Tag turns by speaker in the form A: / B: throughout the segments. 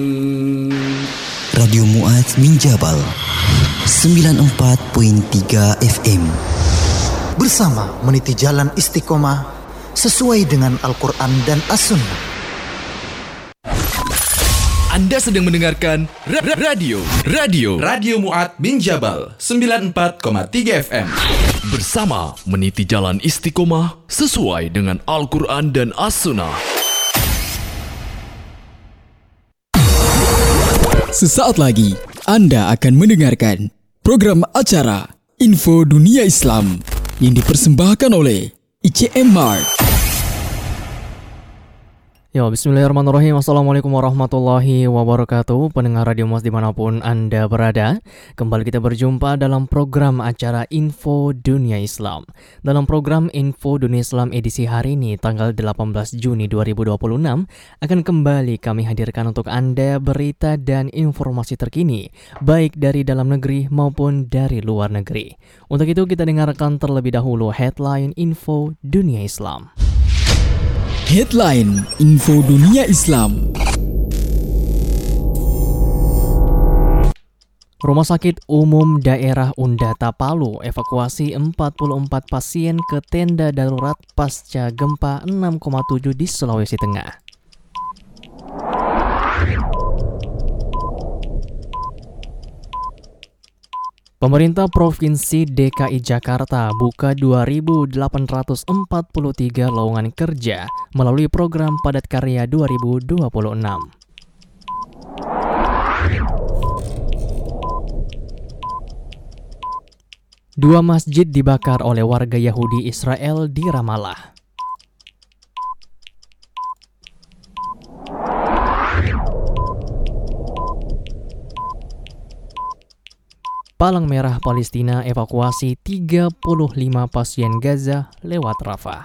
A: Radio Mu'adz min Jabal 94.3 FM.
B: Bersama meniti jalan istiqomah sesuai dengan Al-Quran dan As-Sunnah.
C: Anda sedang mendengarkan Radio Mu'adz min Jabal 94,3 FM. Bersama meniti jalan istiqomah sesuai dengan Al-Quran dan As-Sunnah.
D: Sesaat lagi Anda akan mendengarkan program acara Info Dunia Islam yang dipersembahkan oleh ICM Mart.
E: Ya, bismillahirrahmanirrahim. Assalamualaikum warahmatullahi wabarakatuh. Pendengar Radio Mu'adz dimanapun Anda berada, kembali kita berjumpa dalam program acara Info Dunia Islam. Dalam program Info Dunia Islam edisi hari ini, tanggal 18 Juni 2026, akan kembali kami hadirkan untuk Anda berita dan informasi terkini, baik dari dalam negeri maupun dari luar negeri. Untuk itu kita dengarkan terlebih dahulu headline Info Dunia Islam.
D: Headline Info Dunia Islam.
E: Rumah Sakit Umum Daerah Undata Palu evakuasi 44 pasien ke tenda darurat pasca gempa 6,7 di Sulawesi Tengah. Pemerintah Provinsi DKI Jakarta buka 2.843 lowongan kerja melalui program Padat Karya 2026. Dua masjid dibakar oleh warga Yahudi Israel di Ramallah. Palang Merah Palestina evakuasi 35 pasien Gaza lewat Rafah.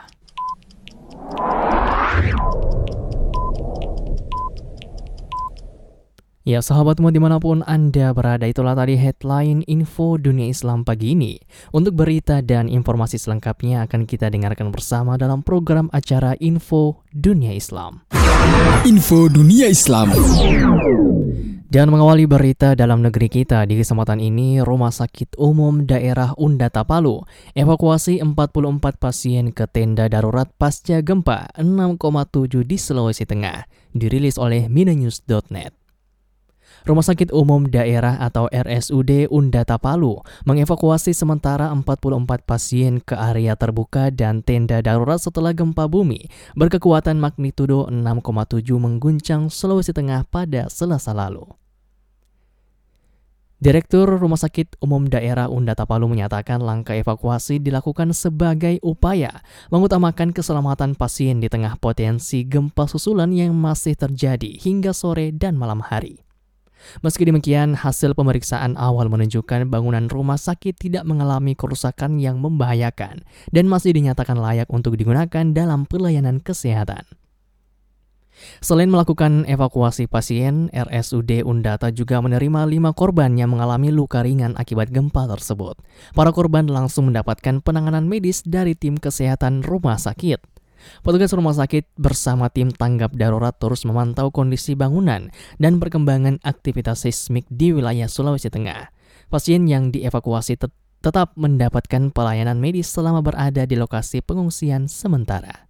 E: Ya, sahabatmu dimanapun Anda berada, itulah tadi headline Info Dunia Islam pagi ini. Untuk berita dan informasi selengkapnya akan kita dengarkan bersama dalam program acara Info Dunia Islam.
D: Info Dunia Islam.
E: Dan mengawali berita dalam negeri kita, di kesempatan ini Rumah Sakit Umum Daerah Undata Palu evakuasi 44 pasien ke tenda darurat pasca gempa 6,7 di Sulawesi Tengah, dirilis oleh minanews.net. Rumah Sakit Umum Daerah atau RSUD Undata Palu mengevakuasi sementara 44 pasien ke area terbuka dan tenda darurat setelah gempa bumi berkekuatan magnitudo 6,7 mengguncang Sulawesi Tengah pada Selasa lalu. Direktur Rumah Sakit Umum Daerah Undata Palu menyatakan langkah evakuasi dilakukan sebagai upaya mengutamakan keselamatan pasien di tengah potensi gempa susulan yang masih terjadi hingga sore dan malam hari. Meski demikian, hasil pemeriksaan awal menunjukkan bangunan rumah sakit tidak mengalami kerusakan yang membahayakan dan masih dinyatakan layak untuk digunakan dalam pelayanan kesehatan. Selain melakukan evakuasi pasien, RSUD Undata juga menerima 5 korban yang mengalami luka ringan akibat gempa tersebut. Para korban langsung mendapatkan penanganan medis dari tim kesehatan rumah sakit. Petugas rumah sakit bersama tim tanggap darurat terus memantau kondisi bangunan dan perkembangan aktivitas seismik di wilayah Sulawesi Tengah. Pasien yang dievakuasi tetap mendapatkan pelayanan medis selama berada di lokasi pengungsian sementara.